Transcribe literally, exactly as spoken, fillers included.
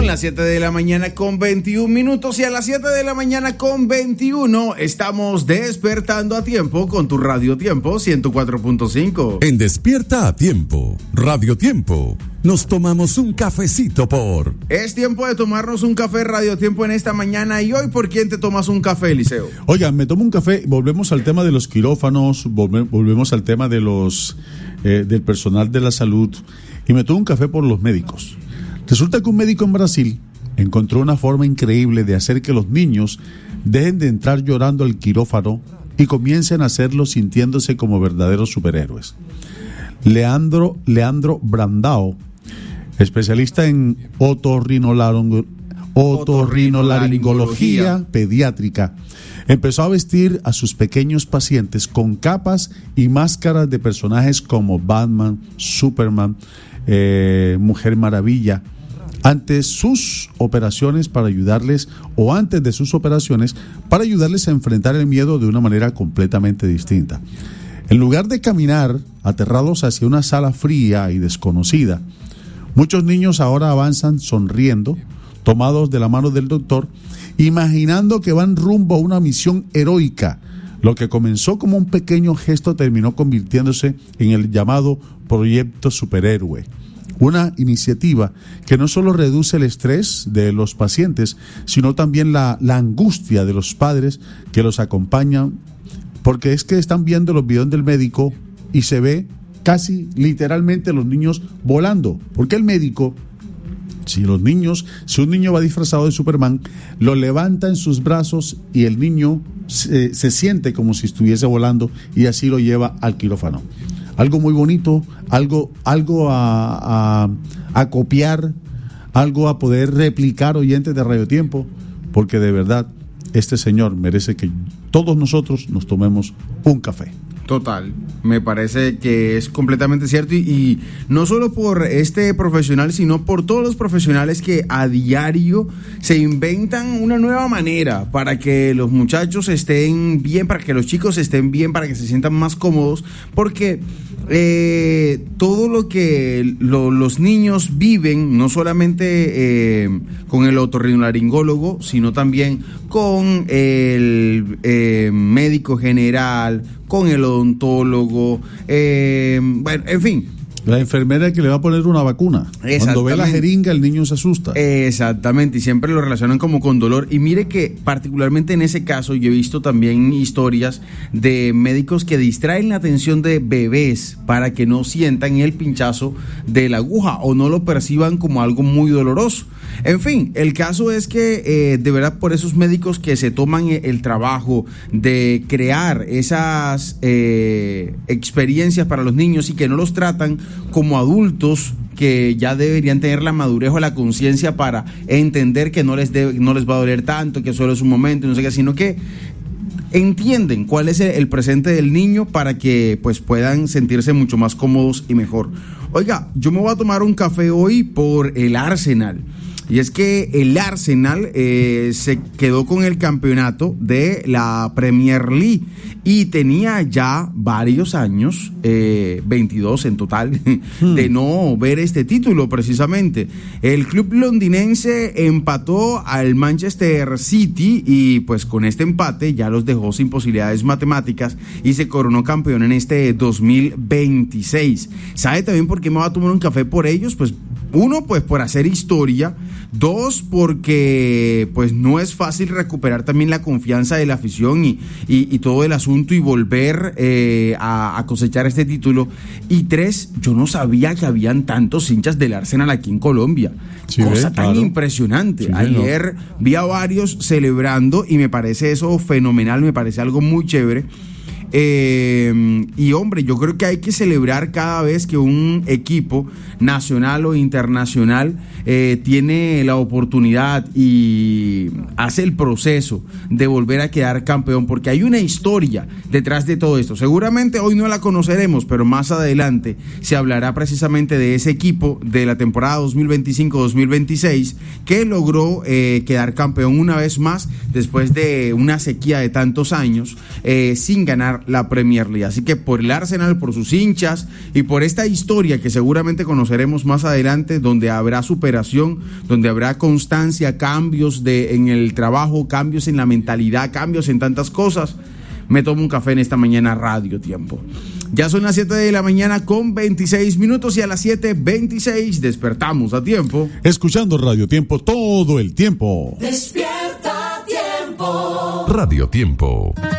las siete de la mañana con veintiún minutos y a las siete de la mañana con veintiuno estamos despertando a tiempo con tu Radio Tiempo ciento cuatro punto cinco. En Despierta a Tiempo, Radio Tiempo, nos tomamos un cafecito por... Es tiempo de tomarnos un café Radio Tiempo en esta mañana. ¿Y hoy por quién te tomas un café, Eliseo? Oigan, me tomo un café, volvemos al tema de los quirófanos, volve, volvemos al tema de los eh, del personal de la salud y me tomo un café por los médicos. Resulta que un médico en Brasil encontró una forma increíble de hacer que los niños dejen de entrar llorando al quirófano y comiencen a hacerlo sintiéndose como verdaderos superhéroes. Leandro, Leandro Brandao, especialista en otorrinolaringología, otorrinolaringología pediátrica, empezó a vestir a sus pequeños pacientes con capas y máscaras de personajes como Batman, Superman, eh, Mujer Maravilla, ante sus operaciones para ayudarles, o antes de sus operaciones, para ayudarles a enfrentar el miedo de una manera completamente distinta. En lugar de caminar aterrados hacia una sala fría y desconocida, muchos niños ahora avanzan sonriendo, tomados de la mano del doctor, imaginando que van rumbo a una misión heroica. Lo que comenzó como un pequeño gesto terminó convirtiéndose en el llamado Proyecto Superhéroe. Una iniciativa que no solo reduce el estrés de los pacientes, sino también la, la angustia de los padres que los acompañan, porque es que están viendo los videos del médico y se ve casi literalmente los niños volando, porque el médico, si los niños, si un niño va disfrazado de Superman, lo levanta en sus brazos y el niño se, se siente como si estuviese volando y así lo lleva al quirófano. Algo muy bonito, algo, algo a, a, a copiar, algo a poder replicar, oyentes de Radio Tiempo, porque de verdad este señor merece que todos nosotros nos tomemos un café. Total, me parece que es completamente cierto y, y no solo por este profesional, sino por todos los profesionales que a diario se inventan una nueva manera para que los muchachos estén bien, para que los chicos estén bien, para que se sientan más cómodos, porque eh, todo lo que lo, los niños viven, no solamente eh, con el otorrinolaringólogo, sino también con el eh, médico general, con el odontólogo, eh, bueno, en fin. La enfermera que le va a poner una vacuna. Cuando ve la jeringa, el niño se asusta. Exactamente, y siempre lo relacionan como con dolor. Y mire que particularmente en ese caso yo he visto también historias de médicos que distraen la atención de bebés para que no sientan el pinchazo de la aguja o no lo perciban como algo muy doloroso. En fin, el caso es que eh, de verdad por esos médicos que se toman el trabajo de crear esas eh, experiencias para los niños y que no los tratan como adultos que ya deberían tener la madurez o la conciencia para entender que no les debe, no les va a doler tanto, que solo es un momento y no sé qué, sino que entienden cuál es el presente del niño para que pues puedan sentirse mucho más cómodos y mejor. Oiga, yo me voy a tomar un café hoy por el Arsenal. Y es que el Arsenal eh, se quedó con el campeonato de la Premier League y tenía ya varios años, eh, veintidós en total, hmm. de no ver este título precisamente. El club londinense empató al Manchester City y pues con este empate ya los dejó sin posibilidades matemáticas y se coronó campeón en este dos mil veintiséis. ¿Sabe también por qué me voy a tomar un café por ellos? Pues uno, pues por hacer historia. Dos, porque pues no es fácil recuperar también la confianza de la afición y, y, y todo el asunto y volver eh, a, a cosechar este título. Y tres, yo no sabía que habían tantos hinchas del Arsenal aquí en Colombia. Sí, cosa ve, tan claro. impresionante. Sí, Ayer no. vi a varios celebrando y me parece eso fenomenal, me parece algo muy chévere. Eh, y hombre, yo creo que hay que celebrar cada vez que un equipo nacional o internacional eh, tiene la oportunidad y hace el proceso de volver a quedar campeón, porque hay una historia detrás de todo esto. Seguramente hoy no la conoceremos, pero más adelante se hablará precisamente de ese equipo de la temporada dos mil veinticinco dos mil veintiséis que logró eh, quedar campeón una vez más después de una sequía de tantos años eh, sin ganar ganar la Premier League. Así que por el Arsenal, por sus hinchas y por esta historia que seguramente conoceremos más adelante, donde habrá superación, donde habrá constancia, cambios de, en el trabajo, cambios en la mentalidad, cambios en tantas cosas, me tomo un café en esta mañana Radio Tiempo. Ya son las siete de la mañana con veintiséis minutos y a las siete veintiséis despertamos a tiempo. Escuchando Radio Tiempo todo el tiempo. Despierta Tiempo. Radio Tiempo.